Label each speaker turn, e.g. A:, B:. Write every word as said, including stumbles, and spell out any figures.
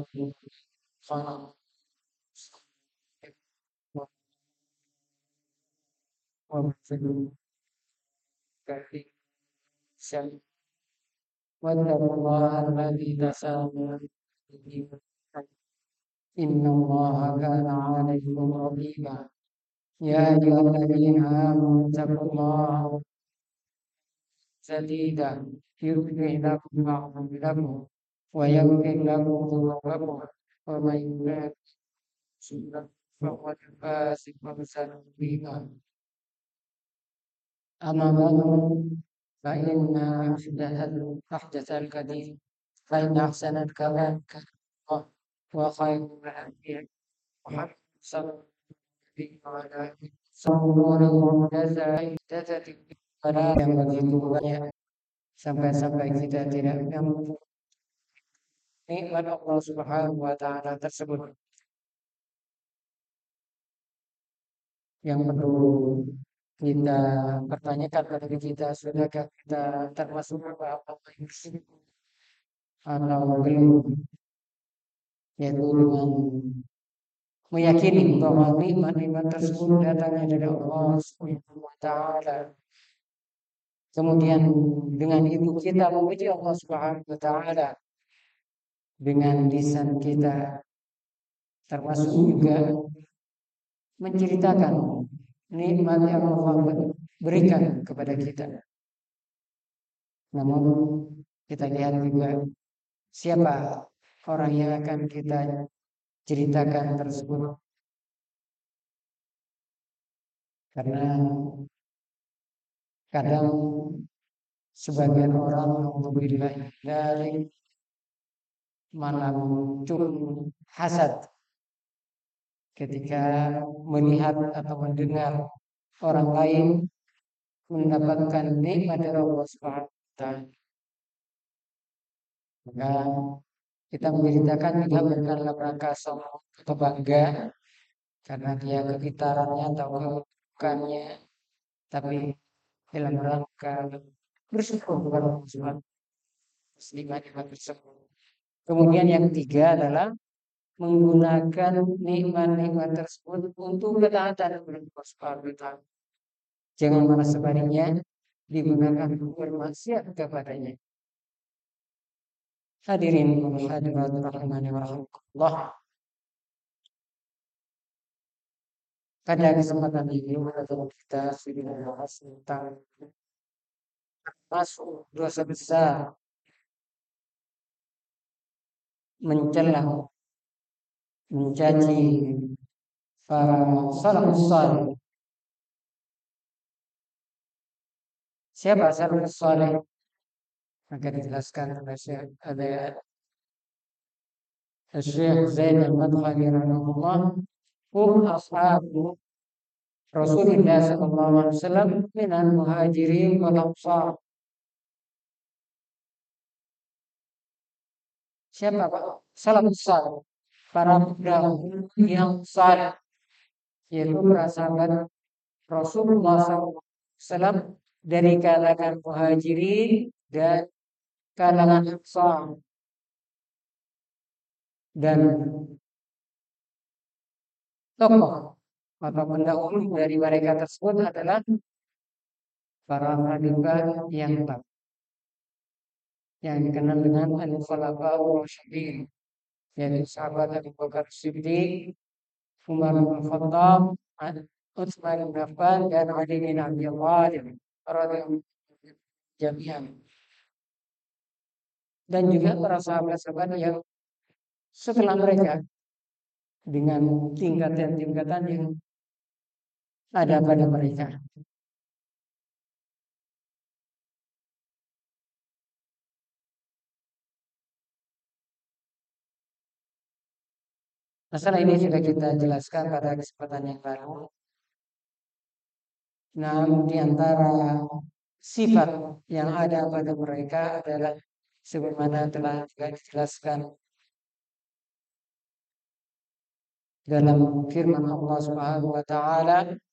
A: واتقوا الله الذي تساءلون به إن الله كان عليكم رقيبا يا أيها الذين آمنوا اتقوا الله سديدا يصلح لكم أعمالكم ويغفر لكم ذنوبكم ومن يطع الله فقد فاز فوزا عظيما أما بعد فإن أحدث أحدث الحديث فإن أحسن الكلام كلام الله وخير الهدي محمد صلى الله عليه وسلم pada yang begitu banyak sampai-sampai kita tidak mampu nikmat Allah Subhanahu wa taala tersebut. Yang perlu kita pertanyakan pada diri kita, sudahkah kita termasuk apa yang bersyukur atau belum, yaitu dengan meyakini bahwa nikmat-nikmat tersebut datangnya dari Allah Subhanahu wa taala. Kemudian dengan itu kita memuji Allah Subhanahu wa taala dengan lisan kita, termasuk juga menceritakan nikmat yang Allah berikan kepada kita. Namun kita lihat juga siapa orang yang akan kita ceritakan tersebut, karena kadang sebagian orang alhamdulillah dari malah muncul hasad ketika melihat atau mendengar orang lain mendapatkan nikmat dari Allah Subhanahu wa taala. Maka kita menceritakan juga bukan dalam rangka sombong atau bangga karena dia kegitarannya atau kebukannya, tapi dalam rangka bersyukur kepada Allah Subhanahu wa taala nikmat tersebut. Kemudian yang ketiga adalah menggunakan nikmat-nikmat tersebut untuk ketaatan kepada Allah Subhanahu wa taala. Jangan malah sebaliknya digunakan untuk bermaksiat kepadanya. Hadirin hadirat rahimani wa rahimakumullah. Pada kesempatan ini kita sudah membahas tentang masuk dosa besar mencela, mencaci para salafus saleh. Siapa salafus saleh? Maka dijelaskan oleh Syekh ada Syekh Zain al-Madkhali rahimahullah, hum ashabu Rasulullah sallallahu alaihi wasallam minal muhajirin wal ansar. Siapa Pak? Salafus saleh, para pendahulu yang saleh, yaitu para sahabat Rasulullah sallallahu alaihi wasallam dari kalangan muhajirin dan kalangan ansar. Dan tokoh atau pendahulu dari mereka tersebut adalah para khalifah yang empat yang dikenal dengan al-khulafaur rasyidin, yaitu sahabat Abu Bakar Siddiq, Umar bin Khattab, Utsman bin Affan, dan Ali bin Abi Thalib radhiyallahu jami'an. Dan juga para sahabat-sahabat yang setelah mereka dengan tingkatan-tingkatan yang ada pada mereka. Masalah ini sudah kita jelaskan pada kesempatan yang lalu. Nah, di antara sifat yang ada pada mereka adalah sebagaimana telah juga dijelaskan dalam firman Allah Subhanahu wa taala,